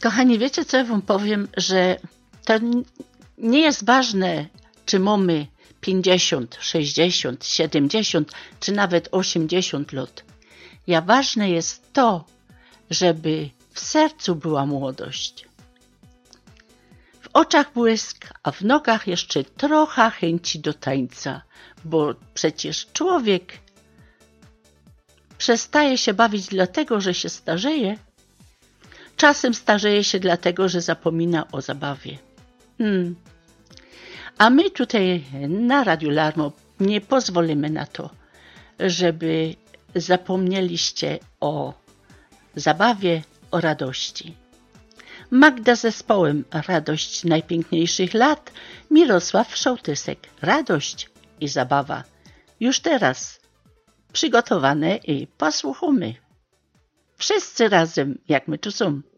Kochani, wiecie co ja wam powiem, że to nie jest ważne, czy mamy 50, 60, 70, czy nawet 80 lat. Ważne jest to, żeby w sercu była młodość. W oczach błysk, a w nogach jeszcze trochę chęci do tańca, bo przecież człowiek przestaje się bawić dlatego, że się starzeje. Czasem starzeje się dlatego, że zapomina o zabawie. A my tutaj na Radiu Larmo nie pozwolimy na to, żeby zapomnieliście o zabawie, o radości. Magda z zespołem Radość najpiękniejszych lat, Mirosław Szołtysek, Radość i zabawa. Już teraz przygotowane i posłuchamy. Wszyscy razem, jak my tu są.